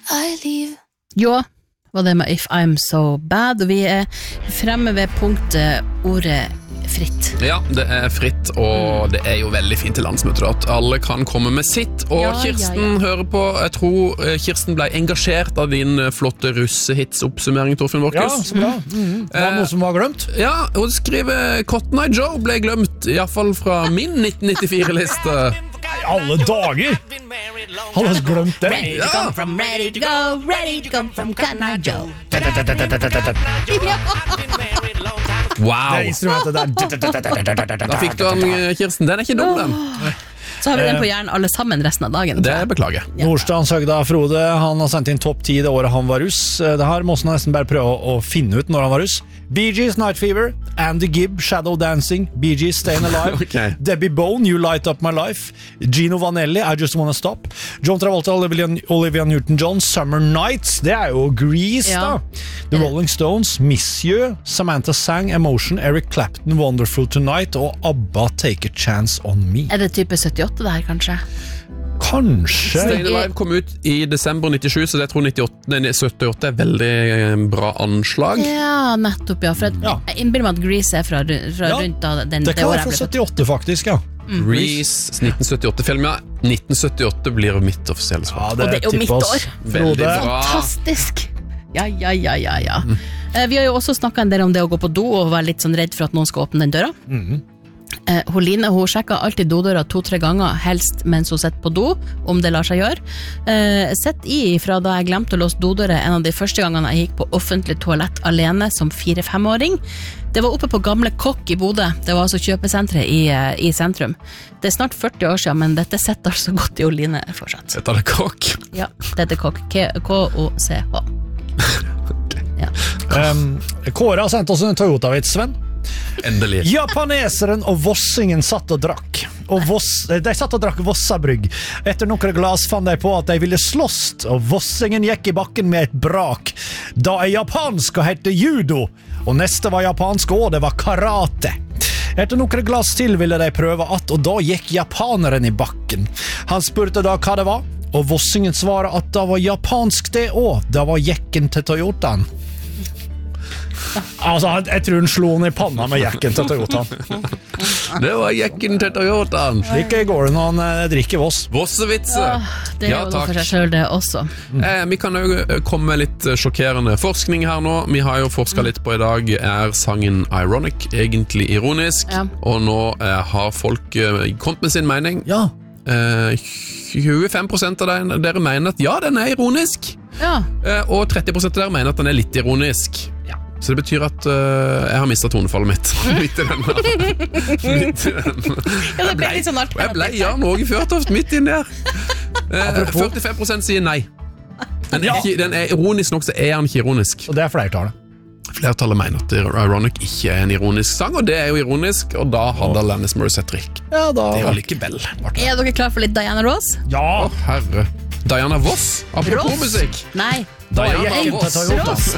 I leave. Jo, var det med If I'm So Bad, og vi fremme ved punktet ordet fritt. Ja, det fritt, og det jo veldig fint til landsmøtet at alle kan komme med sitt, og Kirsten hører på. Jeg tror Kirsten ble engasjert av din flotte russehits-oppsummering, Torfinn Borchhus. Ja, så bra. Det var noe som var glemt. Ja, og skriver Cotton Eye Joe ble glemt, I hvert fall fra min 1994-liste. Alle dager! Han har glemt det. Ready to come from, ready to go, ready to come from Cotton Eye Joe. Wow. Det instrumentet der. Da fikk du den, Kirsten. Den ikke dum, den. Så har vi den på hjernen alle sammen resten av dagen. Det beklager. Nordstrands Høgda Frode, han har sendt inn topp 10 det året han var russ. Det her må han nesten bare prøve å finne ut når han var russ. Bee Gees Night Fever, Andy Gibb Shadow Dancing, Bee Gees Stayin' Alive, Okay. Debbie Bone You Light Up My Life, Gino Vanelli I Just Wanna Stop, John Travolta Olivia Newton-John Summer Nights, det jo Grease da. The Rolling Stones, Miss You, Samantha Sang, Emotion, Eric Clapton, Wonderful Tonight og ABBA Take a Chance on Me. Det type 78 det her kanskje? Kanskje. Stayin' Alive kom ut I desember 97, så jeg tror 78 veldig bra anslag. Ja, nettopp, ja. For jeg innbiller meg at Grease fra rundt da det kan året være fra 78 faktisk, ja. Grease, 1978-film, ja. 1978 blir mitt offisielle svar. Og det jo mitt år. Veldig bra. Fantastisk. Ja. Vi har jo også snakket en del om det å gå på do og være litt sånn redd for at noen skal åpne den døra. Line, hun sjekker alltid dodøra 2-3 ganger, helst mens hun sitter på do, om det lar seg gjøre. Sett fra da jeg glemte å låse dodøra en av de første gangene jeg gikk på offentlig toalett alene som 4-5-åring. Det var oppe på gamle Kokk I Bodø. Det var altså kjøpesentret I sentrum. Det snart 40 år siden, men dette setter altså godt I Line fortsatt. Heter det Kokk? Ja, dette Kokk. K-O-C-H. Ja. Kåre har sendt oss en Toyota-vits, Sven. Endelig. Japaneseren og vossingen satt og drakk. De satt og drakk Vossabrygg. Etter noen glas fant de på at de ville slåss, og vossingen gikk I bakken med et brak. Da japansk og hette judo, og neste var japansk, og det var karate. Etter noen glas til ville de prøve at, og da gikk japaneren I bakken. Han spurte da hva det var, og vossingen svaret at det var japansk det også. Det var jekken til Toyotaen. Altså, jeg tror hun slo den I panna med jekken til Toyotaen. Det var jekken til Toyotaen. Slik går det når han drikker Voss. Vossevitse. Det jo noe for seg selv det også. Vi kan jo komme med litt sjokkerende forskning her nå. Vi har jo forsket litt på I dag. Sangen Ironic egentlig ironisk? Ja. Og nå har folk kommet med sin mening. Ja. 25% av dere mener at ja, den ironisk. Ja. Og 30% av dere mener at den litt ironisk. Ja. Så det betyr at jeg har mistet tonefallet mitt midt I den. Ja, det ble litt sånn alt. Jeg ble Jan Åge Fjørtoft midt inn der. 45% sier nei. Den ironisk nok, så den ikke ironisk. Og det flertallet. Flertallet mener at Ironic ikke en ironisk sang, og det jo ironisk, og da hadde Alanis Morissette riktig. Ja, da. Det likevel. Dere klar for litt Diana Ross? Ja. Herre. Diana Voss, apropos musikk. Nei. Diana Voss.